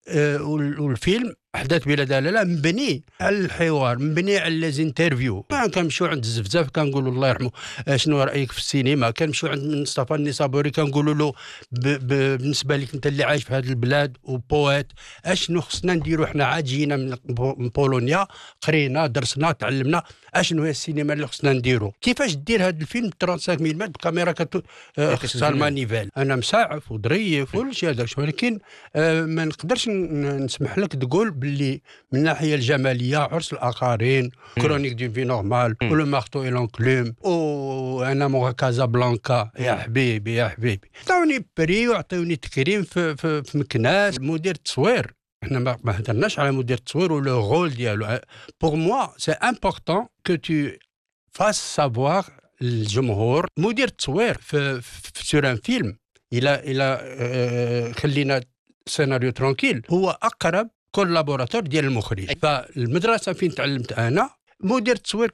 والفيلم أحداث بلا دلالة مبني على الحوار، مبني على ليزانترفيو. كنمشيو عند الزفزاف كنقولوا الله يرحمه شنو رأيك في السينما، كنمشيو عند مصطفى النصابوري كنقولوا له بالنسبة لك أنت اللي عايش في هذه البلاد وبويت، أشنو خصنا نديرو حنا عاد جينا من بولونيا، قرينا درسنا تعلمنا، أشنو هي السينما اللي خصنا نديرو، كيفاش دير هذا الفيلم 35 ملم بكاميرا خصها المانيفال. أنا مساعف وظريف وكل شيء هذا، ولكن ما نقدرش نسمح لك تقول باللي من الناحيه الجماليه عرس الاخرين، كرونيك دو في نورمال، ولو مارتو اي لونكلوم، وانا مو كازابلانكا، يا حبيبي يا حبيبي، عطوني بري وعطوني تكريم في مكناس. مدير التصوير احنا ما هضرناش على مدير التصوير ولو رول ديالو. بور موا سي امبورطون كو تو فاس سافوار الجمهور. مدير التصوير في سور ان فيلم الى خلينا سيناريو ترانكيل، هو اقرب كولابوراتور ديال المخرج. فالمدرسه فين تعلمت انا مدير التصوير